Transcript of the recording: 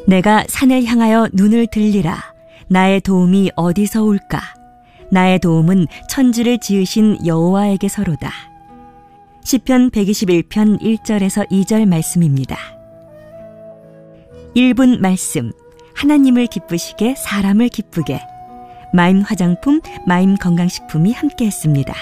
내가 산을 향하여 눈을 들리라. 나의 도움이 어디서 올까? 나의 도움은 천지를 지으신 여호와에게서로다. 시편 121편 1절에서 2절 말씀입니다. 1분 말씀, 하나님을 기쁘시게 사람을 기쁘게. 마임 화장품, 마임 건강식품이 함께했습니다.